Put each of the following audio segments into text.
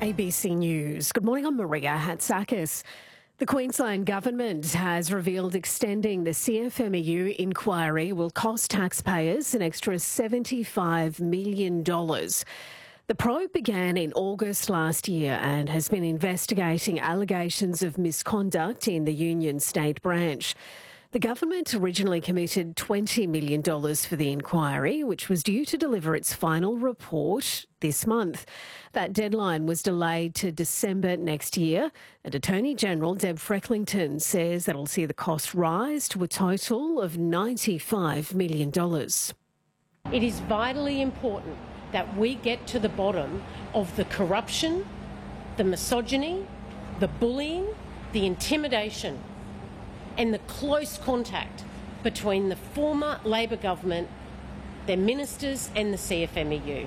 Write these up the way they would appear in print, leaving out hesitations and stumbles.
ABC News. Good morning, I'm Maria Hatzakis. The Queensland Government has revealed extending the CFMEU inquiry will cost taxpayers an extra $75 million. The probe began in August last year and has been investigating allegations of misconduct in the union state branch. The government originally committed $20 million for the inquiry, which was due to deliver its final report this month. That deadline was delayed to December next year, and Attorney General Deb Frecklington says that'll see the cost rise to a total of $95 million. It is vitally important that we get to the bottom of the corruption, the misogyny, the bullying, the intimidation, and the close contact between the former Labor government, their ministers and the CFMEU.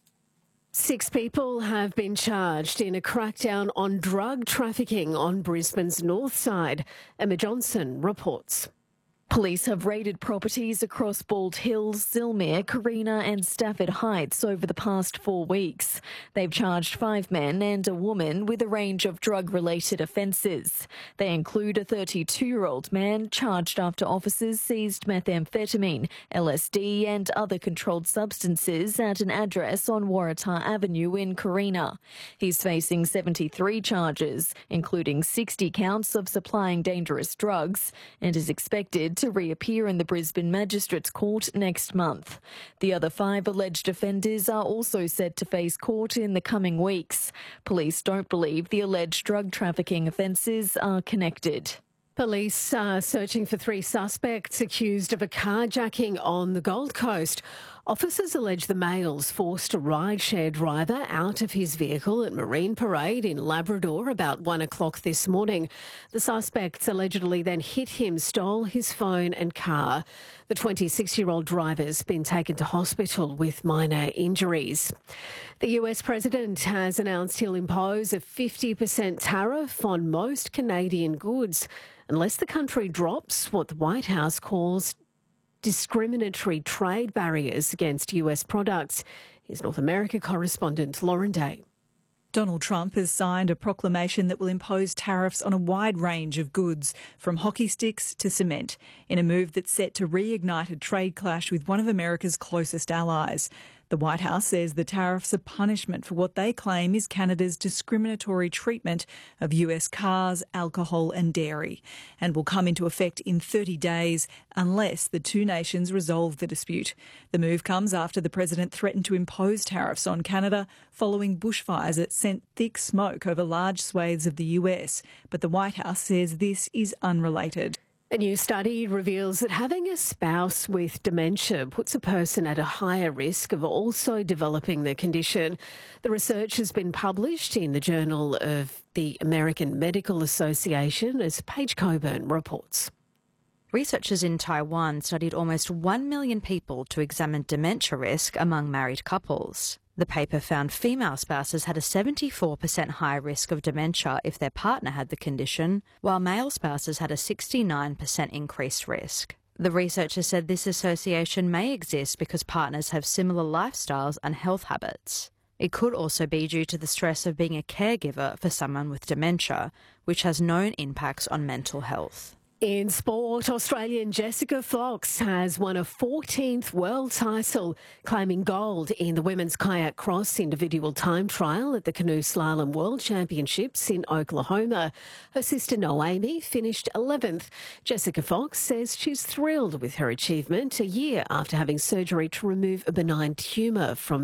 6 people have been charged in a crackdown on drug trafficking on Brisbane's north side. Emma Johnson reports. Police have raided properties across Bald Hills, Zillmere, Carina and Stafford Heights over the past 4 weeks. They've charged 5 men and a woman with a range of drug-related offences. They include a 32-year-old man charged after officers seized methamphetamine, LSD and other controlled substances at an address on Waratah Avenue in Carina. He's facing 73 charges, including 60 counts of supplying dangerous drugs, and is expected to reappear in the Brisbane Magistrates Court next month. The other 5 alleged offenders are also set to face court in the coming weeks. Police don't believe the alleged drug trafficking offences are connected. Police are searching for 3 suspects accused of a carjacking on the Gold Coast. Officers allege the males forced a rideshare driver out of his vehicle at Marine Parade in Labrador about 1 o'clock this morning. The suspects allegedly then hit him, stole his phone and car. The 26-year-old driver's been taken to hospital with minor injuries. The US President has announced he'll impose a 50% tariff on most Canadian goods unless the country drops what the White House calls discriminatory trade barriers against US products. Here's North America correspondent Lauren Day. Donald Trump has signed a proclamation that will impose tariffs on a wide range of goods, from hockey sticks to cement, in a move that's set to reignite a trade clash with one of America's closest allies. The White House says the tariffs are punishment for what they claim is Canada's discriminatory treatment of US cars, alcohol and dairy, and will come into effect in 30 days unless the two nations resolve the dispute. The move comes after the president threatened to impose tariffs on Canada following bushfires that sent thick smoke over large swathes of the US, but the White House says this is unrelated. A new study reveals that having a spouse with dementia puts a person at a higher risk of also developing the condition. The research has been published in the Journal of the American Medical Association, as Paige Coburn reports. Researchers in Taiwan studied almost 1 million people to examine dementia risk among married couples. The paper found female spouses had a 74% higher risk of dementia if their partner had the condition, while male spouses had a 69% increased risk. The researchers said this association may exist because partners have similar lifestyles and health habits. It could also be due to the stress of being a caregiver for someone with dementia, which has known impacts on mental health. In sport, Australian Jessica Fox has won a 14th world title, claiming gold in the women's kayak cross individual time trial at the Canoe Slalom World Championships in Oklahoma. Her sister Noemi finished 11th. Jessica Fox says she's thrilled with her achievement a year after having surgery to remove a benign tumour from